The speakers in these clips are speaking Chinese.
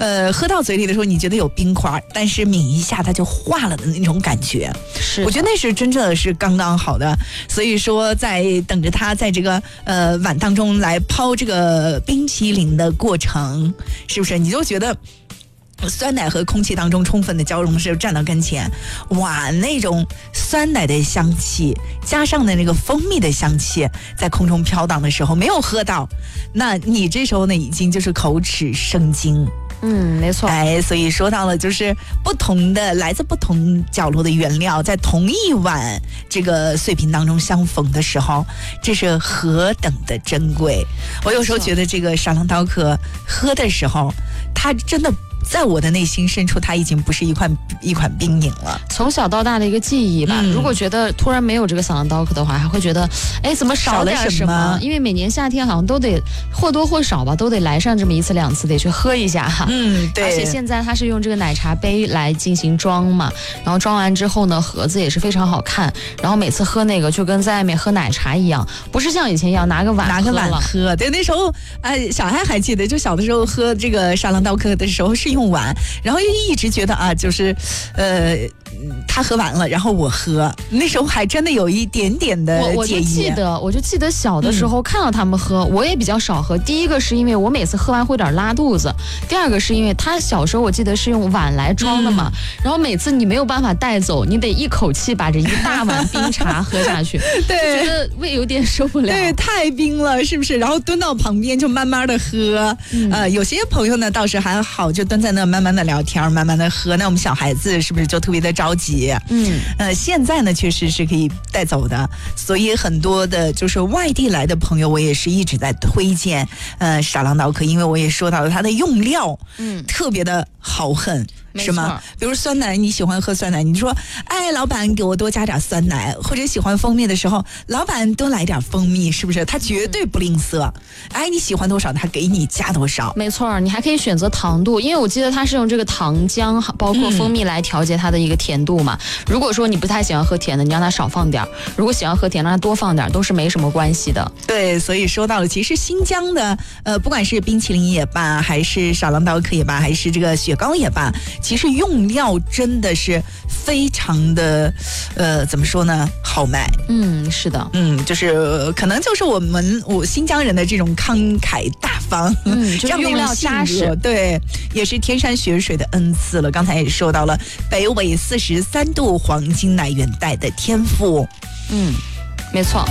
喝到嘴里的时候你觉得有冰块，但是抿一下它就化了的那种感觉， 是， 我觉得那是真正的是刚刚好的。所以说在等着它在这个碗当中来抛这个冰淇淋的过程，是不是你就觉得酸奶和空气当中充分的交融的时候站到跟前，哇，那种酸奶的香气加上的那个蜂蜜的香气在空中飘荡的时候，没有喝到，那你这时候呢已经就是口齿生津。 没错。 所以说到了就是不同的来自不同角落的原料在同一碗这个碎品当中相逢的时候，这是何等的珍贵。我有时候觉得这个沙朗刀客喝的时候，它真的在我的内心深处，它已经不是一款冰饮了， 从小到大的一个记忆吧。如果觉得突然没有这个萨朗刀克的话，还会觉得怎么少点什么？因为每年夏天好像都得或多或少吧，都得来上这么一次两次，得去喝一下哈。对。而且现在它是用这个奶茶杯来进行装嘛，然后装完之后呢，盒子也是非常好看，然后每次喝那个就跟在外面喝奶茶一样，不是像以前一样拿个碗喝。对， 那时候小孩还记得，就小的时候喝这个沙朗刀克的时候是用碗，然后一直觉得就是他喝完了，然后我喝，那时候还真的有一点点的介意。 我就记得小的时候看到他们喝，我也比较少喝。第一个是因为我每次喝完会有点拉肚子，第二个是因为他小时候我记得是用碗来装的嘛，然后每次你没有办法带走，你得一口气把这一大碗冰茶喝下去， 对， 觉得胃有点受不了， 对，太冰了，是不是？然后蹲到旁边就慢慢的喝，有些朋友呢倒是还好，就蹲在那慢慢的聊天，慢慢的喝。那我们小孩子是不是就特别的着急？现在呢确实是可以带走的，所以很多的就是外地来的朋友，我也是一直在推荐沙朗刀克，因为我也说到了它的用料，特别的豪横。是吗？比如酸奶，你喜欢喝酸奶，你说老板给我多加点酸奶，或者喜欢蜂蜜的时候，老板多来点蜂蜜，是不是？他绝对不吝啬。你喜欢多少，他给你加多少。 没错，你还可以选择糖度，因为我记得他是用这个糖浆包括蜂蜜来调节它的一个甜度嘛。如果说你不太喜欢喝甜的，你让它少放点；如果喜欢喝甜，让它多放点，都是没什么关系的。 对，所以说到了，其实新疆的不管是冰淇淋也罢，还是沙朗刀克也罢，还是这个雪糕也罢，其实用料真的是非常的怎么说呢，好卖。 是的， 就是可能就是我新疆人的这种慷慨大方， 就是用料扎实， 对，也是天山雪水的恩赐了。刚才也说到了北纬43度黄金奶源带的天赋。 没错。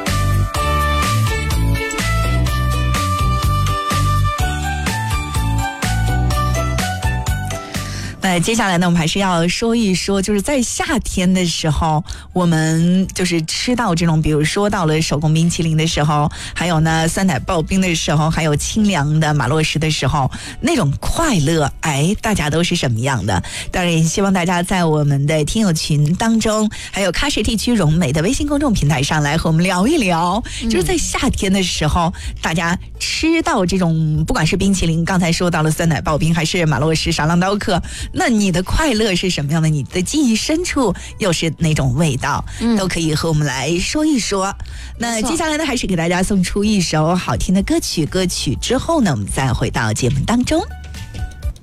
接下来呢，我们还是要说一说，就是在夏天的时候，我们就是吃到这种，比如说到了手工冰淇淋的时候，还有呢酸奶刨冰的时候，还有清凉的马洛什的时候，那种快乐，大家都是什么样的？当然也希望大家在我们的听友群当中，还有喀什地区融美的微信公众平台上来和我们聊一聊，就是在夏天的时候，大家吃到这种不管是冰淇淋，刚才说到了酸奶刨冰，还是马洛什、沙朗刀克，那你的快乐是什么样的？你的记忆深处又是哪种味道？都可以和我们来说一说。那接下来呢，还是给大家送出一首好听的歌曲之后呢，我们再回到节目当中。